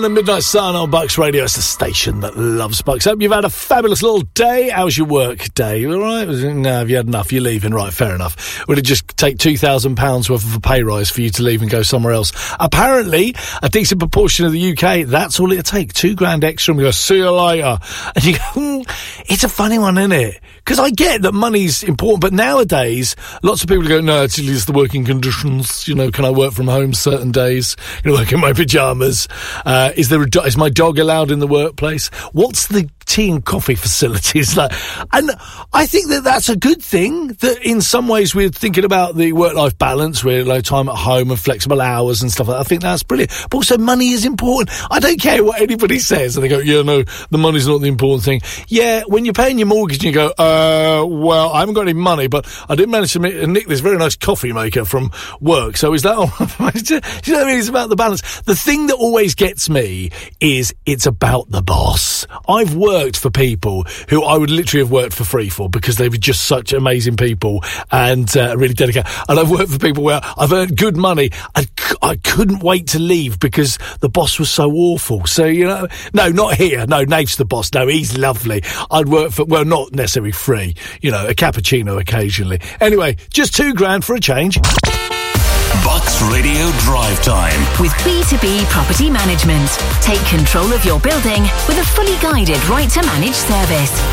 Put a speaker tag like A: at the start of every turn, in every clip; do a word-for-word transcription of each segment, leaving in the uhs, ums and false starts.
A: The Midnight Sun on Bucks Radio. It's the station that loves Bucks. Hope you've had a fabulous little day. How's your work day? All right? No, have you had enough? You're leaving. Right, fair enough. Would it just take two thousand pounds worth of a pay rise for you to leave and go somewhere else? Apparently, a decent proportion of the U K, that's all it'll take. Two grand extra and we go, see you later. And you go, hmm, it's a funny one, isn't it? Because I get that money's important, but nowadays, lots of people go, no, it's just the working conditions. You know, can I work from home certain days? You know, work in my pyjamas. Uh, is there a do- is my dog allowed in the workplace? What's the tea and coffee facilities like? And I think that that's a good thing, that in some ways we're thinking about the work-life balance, we're like time at home and flexible hours and stuff like that. I think that's brilliant. But also money is important. I don't care what anybody says. And they go, yeah, no, the money's not the important thing. Yeah, when you're paying your mortgage and you go, uh, well, I haven't got any money, but I did manage to nick this very nice coffee maker from work. So is that all? Do you know what I mean? It's about the balance. The thing that always gets me is it's about the boss. I've worked for people who I would literally have worked for free for because they were just such amazing people and uh, really dedicated. And I've worked for people where I've earned good money. I, c- I couldn't wait to leave because the boss was so awful. So, you know, no, not here. No, Nave's the boss. No, he's lovely. I'd work for, well, not necessarily free, you know, a cappuccino occasionally. Anyway, just two grand for a change.
B: Bucks Radio Drive Time.
C: With B two B Property Management. Take control of your building with a fully guided right to manage service.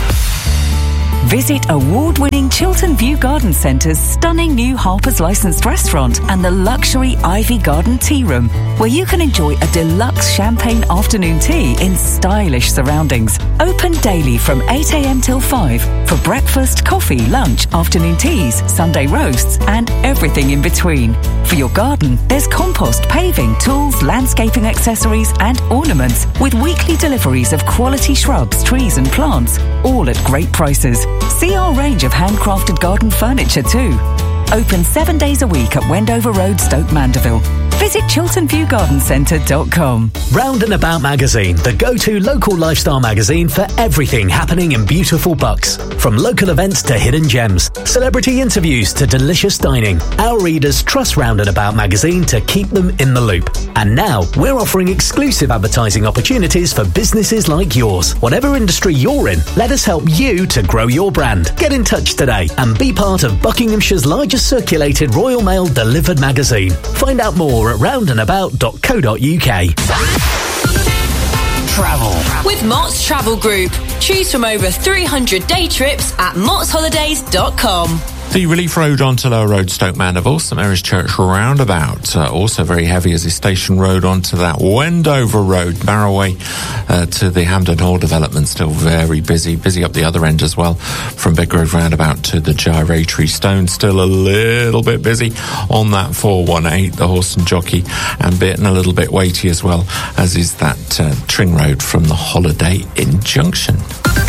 D: Visit award-winning Chiltern View Garden Centre's stunning new Harper's licensed restaurant and the luxury Ivy Garden Tea Room, where you can enjoy a deluxe champagne afternoon tea in stylish surroundings. Open daily from eight a.m. till five for breakfast, coffee, lunch, afternoon teas, Sunday roasts and everything in between. For your garden, there's compost, paving, tools, landscaping accessories and ornaments with weekly deliveries of quality shrubs, trees and plants, all at great prices. See our range of handcrafted garden furniture too. Open seven days a week at Wendover Road, Stoke Mandeville. Visit chiltern view garden centre dot com.
E: Round and About Magazine, the go-to local lifestyle magazine for everything happening in beautiful Bucks. From local events to hidden gems, celebrity interviews to delicious dining, our readers trust Round and About Magazine to keep them in the loop. And now, we're offering exclusive advertising opportunities for businesses like yours. Whatever industry you're in, let us help you to grow your brand. Get in touch today and be part of Buckinghamshire's largest circulated Royal Mail delivered magazine. Find out more at round and about dot co dot uk.
B: Travel.
F: With Mott's Travel Group. Choose from over three hundred day trips at motts holidays dot com.
G: The Relief Road onto Lower Road, Stoke Mandeville, St Mary's Church roundabout. Uh, also very heavy as the Station Road onto that Wendover Road, Barroway uh, to the Hampden Hall development. Still very busy. Busy up the other end as well. From Bedgrove roundabout to the Gyratory Stone. Still a little bit busy on that four one eight, the Horse and Jockey, and bit and a little bit weighty as well, as is that uh, Tring Road from the Holiday Inn Junction.